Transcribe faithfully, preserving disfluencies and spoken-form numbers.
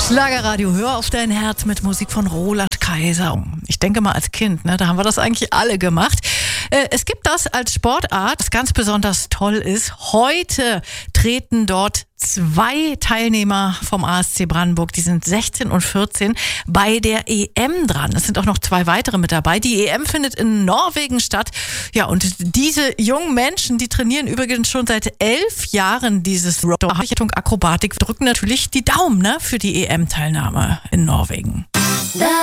Schlagerradio, hör auf dein Herz mit Musik von Roland Kaiser. Ich denke mal als Kind, ne, da haben wir das eigentlich alle gemacht. Äh, es gibt das als Sportart, das ganz besonders toll ist. Heute treten dort zwei Teilnehmer vom A S C Brandenburg, die sind sechzehn und vierzehn, bei der E M dran. Es sind auch noch zwei weitere mit dabei. Die E M findet in Norwegen statt. Ja, und diese jungen Menschen, die trainieren übrigens schon seit elf Jahren dieses Richtung Akrobatik, drücken natürlich die Daumen, ne, für die E M-Teilnahme in Norwegen.